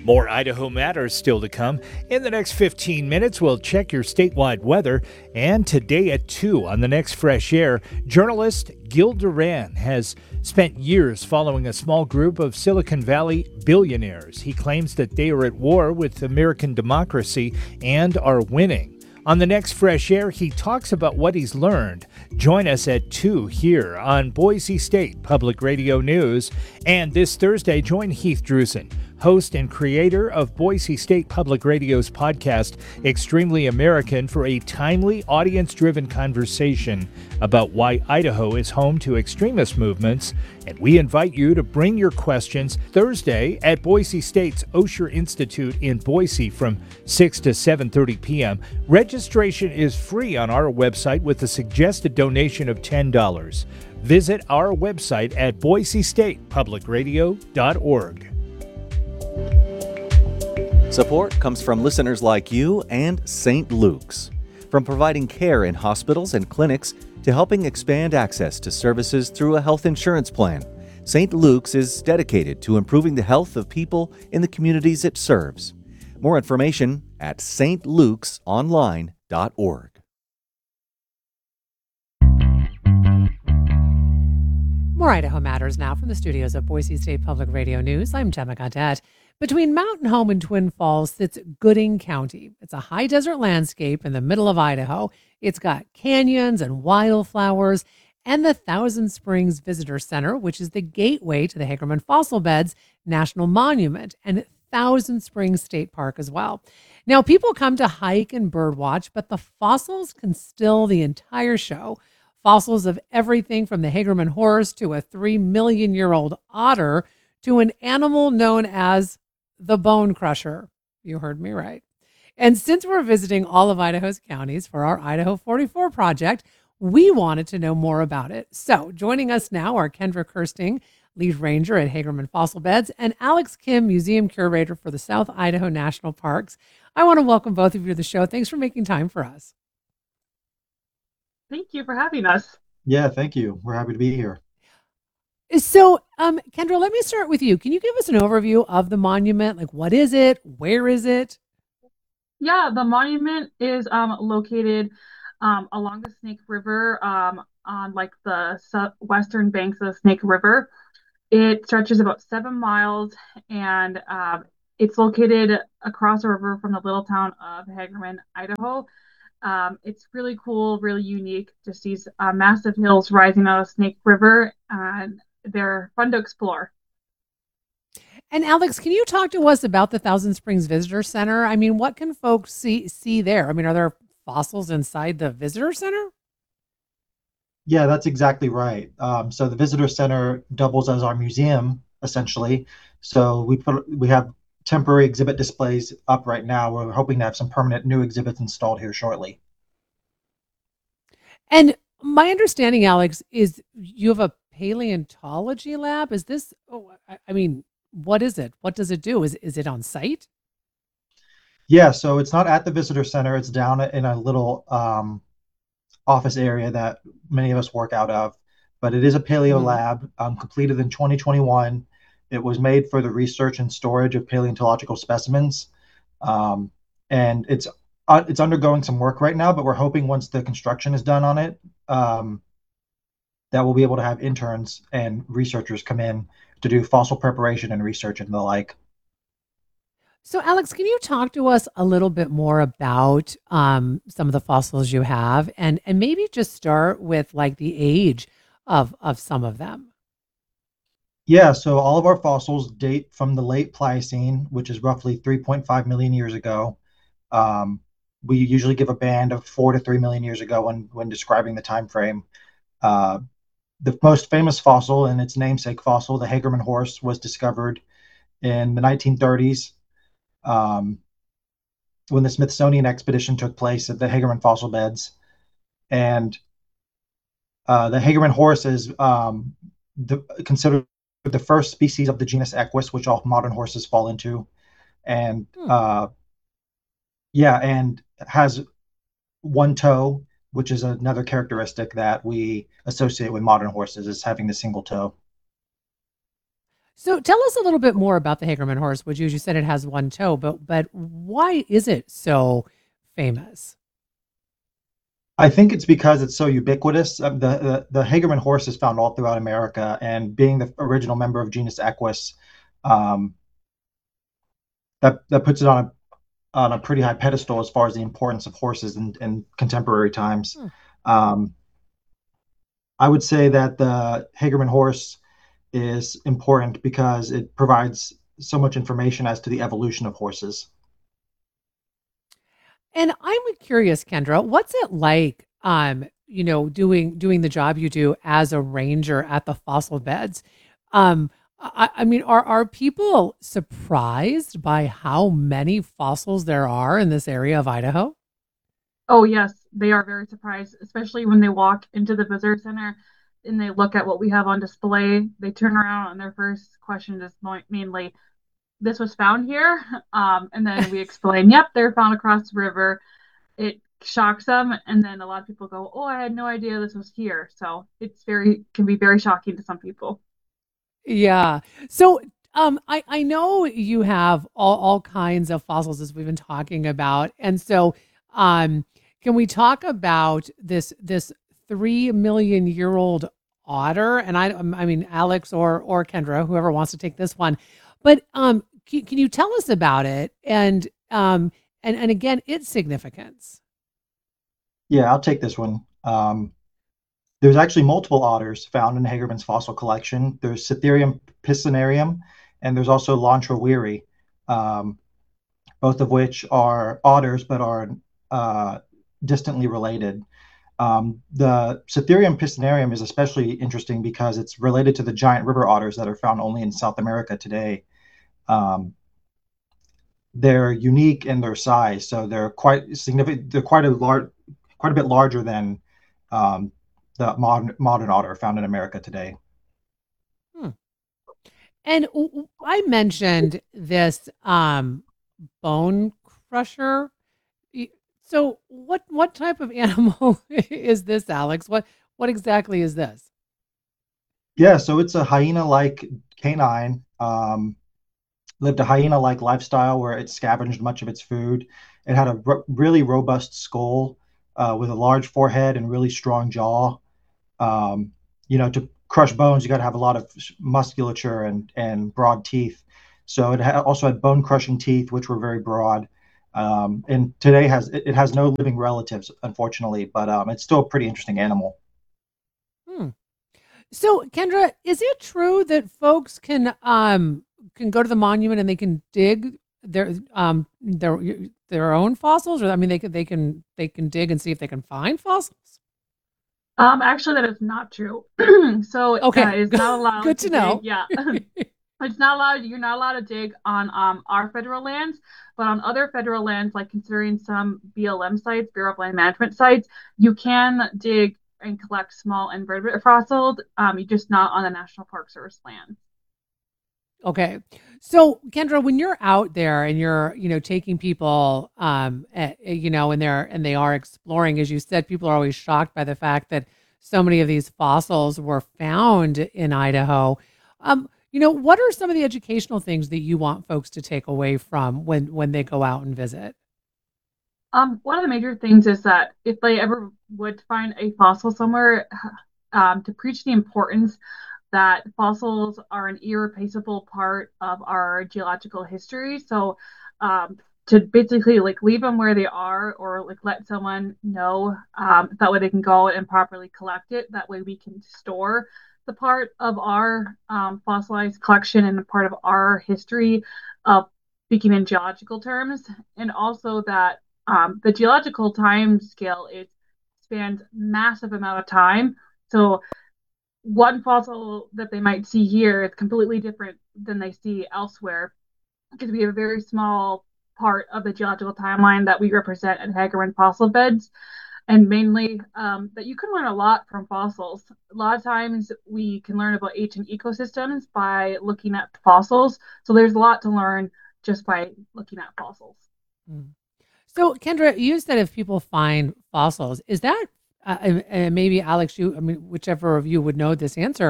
More Idaho Matters still to come. In the next 15 minutes, we'll check your statewide weather. And today at 2 on the next Fresh Air, journalist Gil Duran has spent years following a small group of Silicon Valley billionaires. He claims that they are at war with American democracy and are winning. On the next Fresh Air, he talks about what he's learned. Join us at 2 here on Boise State Public Radio News. And this Thursday, join Heath Drusen, host and creator of Boise State Public Radio's podcast, Extremely American, for a timely, audience-driven conversation about why Idaho is home to extremist movements. And we invite you to bring your questions Thursday at Boise State's Osher Institute in Boise from 6 to 7:30 p.m. Registration is free on our website with a suggested donation of $10. Visit our website at boisestatepublicradio.org. Support comes from listeners like you and St. Luke's. From providing care in hospitals and clinics to helping expand access to services through a health insurance plan, St. Luke's is dedicated to improving the health of people in the communities it serves. More information at stlukesonline.org. More Idaho Matters now from the studios of Boise State Public Radio News. I'm Gemma Gaudette. Between Mountain Home and Twin Falls sits Gooding County. It's a high desert landscape in the middle of Idaho. It's got canyons and wildflowers and the Thousand Springs Visitor Center, which is the gateway to the Hagerman Fossil Beds National Monument and Thousand Springs State Park as well. Now, people come to hike and birdwatch, but the fossils can still the entire show. Fossils of everything from the Hagerman horse to a 3 million-year-old otter to an animal known as the bone crusher. You heard me right. And since we're visiting all of Idaho's counties for our Idaho 44 project, we wanted to know more about it. So joining us now are Kendra Kirsting, lead ranger at Hagerman Fossil Beds, and Alex Kim, museum curator for the South Idaho National Parks. I want to welcome both of you to the show. Thanks for making time for us. Thank you for having us. Yeah, thank you. We're happy to be here. So, Kendra, let me start with you. Can you give us an overview of the monument? Like, what is it? Where is it? Yeah, the monument is located along the Snake River, on like the western banks of the Snake River. It stretches about 7 miles, and it's located across the river from the little town of Hagerman, Idaho. It's really cool, really unique. Just these massive hills rising out of Snake River, and they're fun to explore. And Alex, can you talk to us about the Thousand Springs Visitor Center? I mean, what can folks see there? I mean, are there fossils inside the visitor center? Yeah, that's exactly right. So the visitor center doubles as our museum, essentially. So we have temporary exhibit displays up right now. We're hoping to have some permanent new exhibits installed here shortly. And my understanding, Alex, is you have a paleontology lab. Is this, I mean, what is it? What does it do? Is it on site? Yeah, so it's not at the visitor center. It's down in a little office area that many of us work out of. But it is a paleo lab, completed in 2021. It was made for the research and storage of paleontological specimens. And it's undergoing some work right now, but we're hoping once the construction is done on it, that we'll be able to have interns and researchers come in to do fossil preparation and research and the like. So, Alex, can you talk to us a little bit more about some of the fossils you have, and maybe just start with like the age of some of them? Yeah, so all of our fossils date from the late Pliocene, which is roughly 3.5 million years ago. We usually give a band of 4 to 3 million years ago when describing the time frame. The most famous fossil and its namesake fossil, the Hagerman horse, was discovered in the 1930s when the Smithsonian expedition took place at the Hagerman Fossil Beds. And the Hagerman horse is considered the first species of the genus Equus, which all modern horses fall into. And and has one toe, which is another characteristic that we associate with modern horses, is having the single toe. So tell us a little bit more about the Hagerman horse, which you said it has one toe, but why is it so famous? I think it's because it's so ubiquitous. The Hagerman horse is found all throughout America, and being the original member of genus Equus, um, that puts it on a pretty high pedestal as far as the importance of horses in contemporary times. Hmm. Um, I would say that the Hagerman horse is important because it provides so much information as to the evolution of horses. And I'm curious, Kendra, what's it like, doing the job you do as a ranger at the fossil beds? I mean, are people surprised by how many fossils there are in this area of Idaho? Oh, yes, they are very surprised, especially when they walk into the visitor center and they look at what we have on display. They turn around and their first question is mainly, "This was found here?" And then we explain, "Yep, they're found across the river." It shocks them, and then a lot of people go, "Oh, I had no idea this was here." So can be very shocking to some people. Yeah. So, I know you have all kinds of fossils as we've been talking about, and so, um, can we talk about this 3 million-year-old otter? And I mean, Alex or Kendra, whoever wants to take this one, but can you tell us about it and again its significance? Yeah, I'll take this one. There's actually multiple otters found in Hagerman's fossil collection. There's Cytherium piscinarium, and there's also Lontra wiri, um, both of which are otters but are uh, distantly related. The Cytherium piscinarium is especially interesting because it's related to the giant river otters that are found only in South America today. Um, they're unique in their size, so they're quite significant. They're quite a bit larger than um, the modern otter found in America today. Hmm. And I mentioned this bone crusher. Y- So what type of animal is this, Alex? What exactly is this? Yeah, so it's a hyena-like canine. Lived a hyena-like lifestyle where it scavenged much of its food. It had a really robust skull with a large forehead and really strong jaw. Um, to crush bones, you got to have a lot of musculature and broad teeth. So also had bone crushing teeth, which were very broad. And today it has no living relatives, unfortunately, but it's still a pretty interesting animal. Hmm. So, Kendra, is it true that folks can go to the monument and they can dig their own fossils, or I mean, they can dig and see if they can find fossils? Actually, that is not true. So, Okay, it's not allowed good to to dig. know. Yeah. It's not allowed, you're not allowed to dig on our federal lands, but on other federal lands, like considering some BLM sites, Bureau of Land Management sites, you can dig and collect small invertebrate fossils. You're just not on the National Park Service land. Okay. So, Kendra, when you're out there and you're, taking people, and they are exploring, as you said, people are always shocked by the fact that so many of these fossils were found in Idaho. What are some of the educational things that you want folks to take away from when they go out and visit? One of the major things is that if they ever would find a fossil somewhere, to preach the importance that fossils are an irreplaceable part of our geological history. So, to basically like leave them where they are, or like let someone know, that way they can go and properly collect it. That way we can store the part of our fossilized collection and a part of our history of speaking in geological terms, and also that the geological time scale is spans massive amount of time. So one fossil that they might see here is completely different than they see elsewhere because we have a very small part of the geological timeline that we represent at Hagerman fossil beds. And mainly that you can learn a lot from fossils. A lot of times we can learn about ancient ecosystems by looking at fossils. So there's a lot to learn just by looking at fossils. Mm. So, Kendra, you said if people find fossils, is that maybe Alex, I mean, whichever of you would know this answer,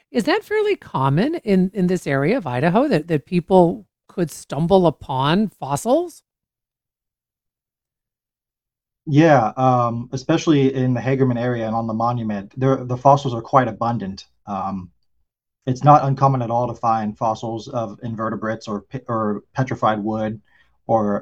Is that fairly common in this area of Idaho that people could stumble upon fossils? Yeah, especially in the Hagerman area and on the monument, the fossils are quite abundant. It's not uncommon at all to find fossils of invertebrates or petrified wood or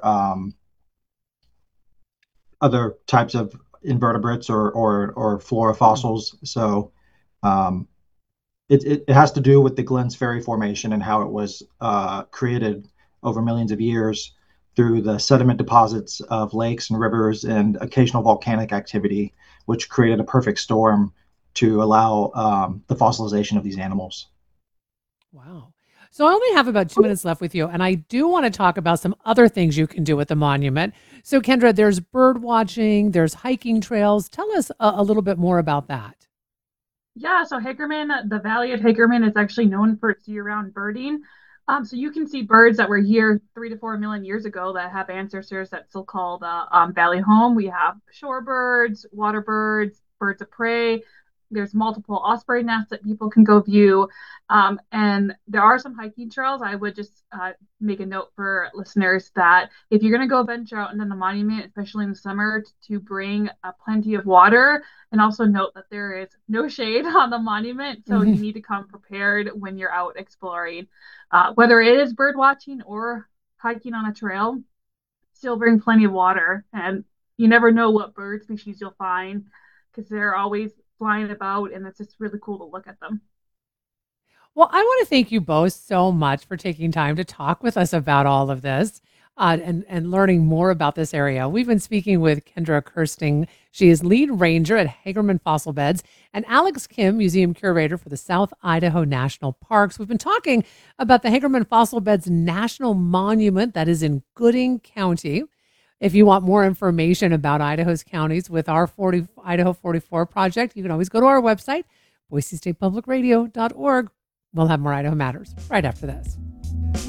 other types of invertebrates or flora Hmm. fossils. So um, it has to do with the Glens Ferry Formation and how it was created over millions of years through the sediment deposits of lakes and rivers and occasional volcanic activity, which created a perfect storm to allow the fossilization of these animals. Wow. So I only have about 2 minutes left with you, and I do want to talk about some other things you can do at the monument. So, Kendra, there's bird watching, there's hiking trails. Tell us a little bit more about that. Yeah, so Hagerman, the Valley of Hagerman is actually known for its year-round birding. So you can see birds that were here 3 to 4 million years ago that have ancestors that still call the valley home. We have shorebirds, water birds, birds of prey. There's multiple osprey nests that people can go view. And there are some hiking trails. I would just make a note for listeners that if you're going to go venture out into the monument, especially in the summer, to bring plenty of water, and also note that there is no shade on the monument, so you Mhm. need to come prepared when you're out exploring. Whether it is bird watching or hiking on a trail, still bring plenty of water. And you never know what bird species you'll find because they're always flying about, and it's just really cool to look at them. Well, I want to thank you both so much for taking time to talk with us about all of this and learning more about this area. We've been speaking with Kendra Kirsting. She is lead ranger at Hagerman Fossil Beds, and Alex Kim, museum curator for the South Idaho National Parks. We've been talking about the Hagerman Fossil Beds National Monument that is in Gooding County. If you want more information about Idaho's counties with our Idaho 44 project, you can always go to our website, boisestatepublicradio.org. We'll have more Idaho Matters right after this.